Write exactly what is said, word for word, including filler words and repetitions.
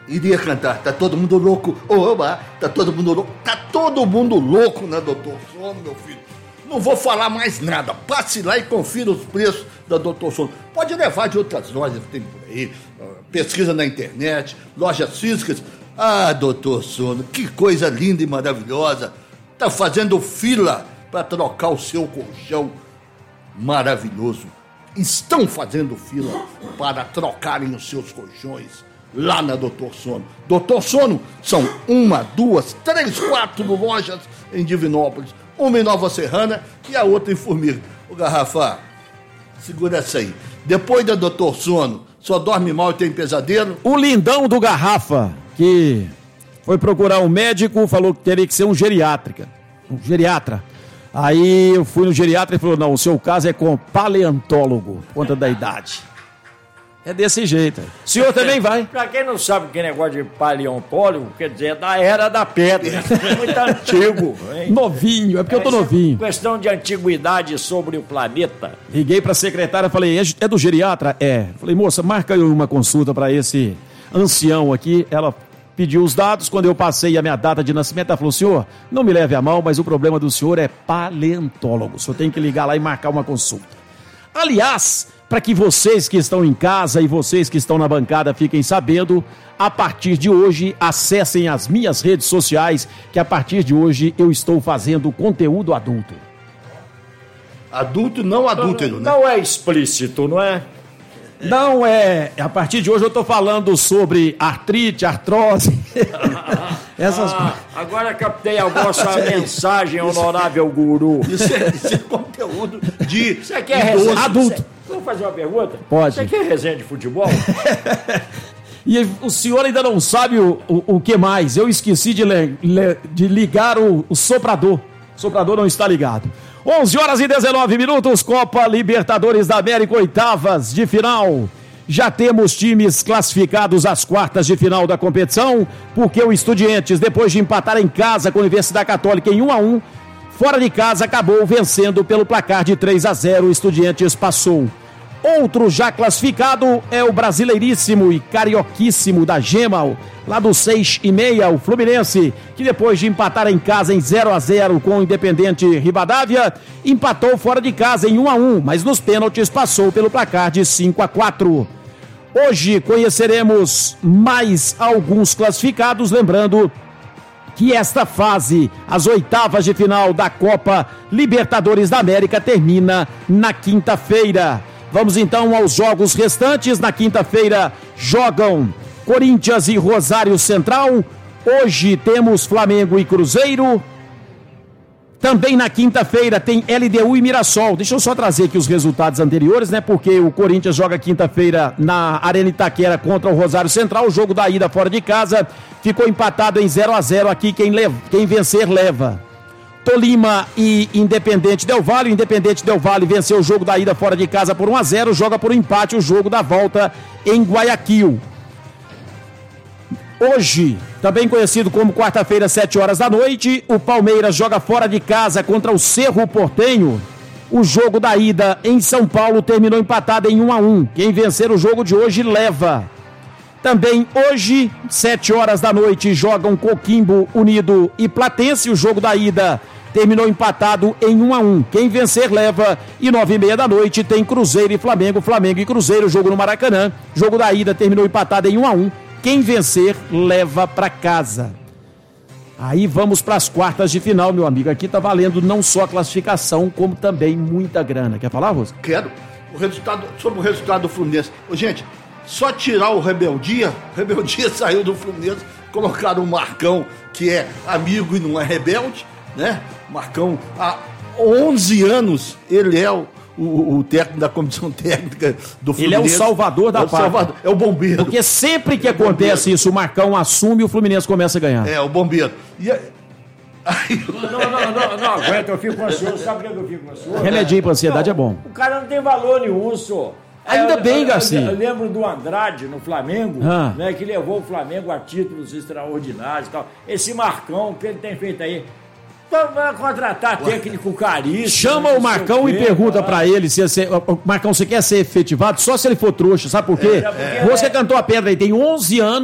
iria cantar. Tá todo mundo louco. Oba, tá todo mundo louco. Tá todo mundo louco, né, doutor Sono, meu filho? Não vou falar mais nada. Passe lá e confira os preços da doutor Sono. Pode levar de outras lojas que tem por aí. Pesquisa na internet, lojas físicas. Ah, doutor Sono, que coisa linda e maravilhosa. Tá fazendo fila para trocar o seu colchão maravilhoso. Estão fazendo fila para trocarem os seus colchões lá na doutor Sono. doutor Sono são uma, duas, três, quatro lojas em Divinópolis. Uma em Nova Serrana e a outra em Formiga. Ô, Garrafa, segura essa aí. Depois da doutor Sono, só dorme mal e tem pesadelo? O lindão do Garrafa, que foi procurar um médico, falou que teria que ser um geriátrica. Um geriatra. Aí eu fui no geriatra e falou, não, o seu caso é com paleontólogo, por conta da idade. É desse jeito. O senhor também vai. Pra quem não sabe o que é negócio de paleontólogo, quer dizer, é da era da pedra. É muito antigo. Hein? Novinho, é porque é, eu tô novinho. Questão de antiguidade sobre o planeta. Liguei pra secretária e falei, é do geriatra? É. Falei, moça, marca aí uma consulta pra esse ancião aqui. Ela pediu os dados, quando eu passei a minha data de nascimento, ela falou, senhor, não me leve a mal, mas o problema do senhor é paleontólogo. O senhor tem que ligar lá e marcar uma consulta. Aliás, para que vocês que estão em casa e vocês que estão na bancada fiquem sabendo, a partir de hoje, acessem as minhas redes sociais, que a partir de hoje eu estou fazendo conteúdo adulto. Adulto, não adúltero, né? Não é explícito, não é? Não é. A partir de hoje eu estou falando sobre artrite, artrose. Essas ah, agora captei a vossa mensagem, honorável guru. Isso é, isso é conteúdo de Você quer resenha, adulto. Vou fazer uma pergunta? Pode. Você quer resenha de futebol? E o senhor ainda não sabe o, o, o que mais. Eu esqueci de, le, le, de ligar o, o soprador. O soprador não está ligado. onze horas e dezenove minutos, Copa Libertadores da América, oitavas de final. Já temos times classificados às quartas de final da competição, porque o Estudiantes, depois de empatar em casa com a Universidade Católica em um a um, fora de casa acabou vencendo pelo placar de três a zero, o Estudiantes passou. Outro já classificado é o brasileiríssimo e carioquíssimo da Gema, lá do seis e meia, o Fluminense, que depois de empatar em casa em zero a zero com o Independente Rivadavia, empatou fora de casa em um a um, mas nos pênaltis passou pelo placar de cinco a quatro. Hoje conheceremos mais alguns classificados, lembrando que esta fase, as oitavas de final da Copa Libertadores da América, termina na quinta-feira. Vamos então aos jogos restantes. Na quinta-feira jogam Corinthians e Rosário Central. Hoje temos Flamengo e Cruzeiro. Também na quinta-feira tem L D U e Mirassol. Deixa eu só trazer aqui os resultados anteriores, né? Porque o Corinthians joga quinta-feira na Arena Itaquera contra o Rosário Central. O jogo da ida fora de casa ficou empatado em zero a zero. Aqui quem, leva, quem vencer leva. Tolima e Independente Del Valle. O Independente Del Valle venceu o jogo da ida fora de casa por um a zero, joga por um empate o jogo da volta em Guayaquil. Hoje, também conhecido como quarta-feira, sete horas da noite, o Palmeiras joga fora de casa contra o Cerro Porteño. O jogo da ida em São Paulo terminou empatado em um a um. Quem vencer o jogo de hoje leva. Também hoje, sete horas da noite, jogam Coquimbo Unido e Platense. O jogo da ida terminou empatado em um a um. Quem vencer leva. E nove e meia da noite tem Cruzeiro e Flamengo. Flamengo e Cruzeiro, jogo no Maracanã. Jogo da ida terminou empatado em um a um. Quem vencer leva para casa. Aí vamos para as quartas de final, meu amigo. Aqui tá valendo não só a classificação, como também muita grana. Quer falar, Rosa? Quero. O resultado, sobre o resultado do Fluminense. Ô, gente, só tirar o Rebeldia, o Rebeldia saiu do Fluminense, colocaram o Marcão, que é amigo e não é rebelde, né? Marcão, há onze anos, ele é o, o, o técnico da comissão técnica do Fluminense. Ele é o salvador da é o pátria. Salvador, é o bombeiro. Porque sempre que é acontece isso, o Marcão assume e o Fluminense começa a ganhar. É, o bombeiro. E aí... Não, não, não, não aguento, eu fico ansioso. Sabe por que eu fico ansioso? Remedinho pra ansiedade é bom. O cara não tem valor nenhum, só. Ainda eu, bem, eu, Garcia. Eu, eu lembro do Andrade no Flamengo, ah. né, que levou o Flamengo a títulos extraordinários e tal. Esse Marcão, o que ele tem feito aí? Vai contratar técnico caríssimo. Chama o Marcão e pergunta ah. pra ele se você, Marcão, você quer ser efetivado? Só se ele for trouxa, sabe por quê? É, é. Você cantou a pedra aí, tem onze anos.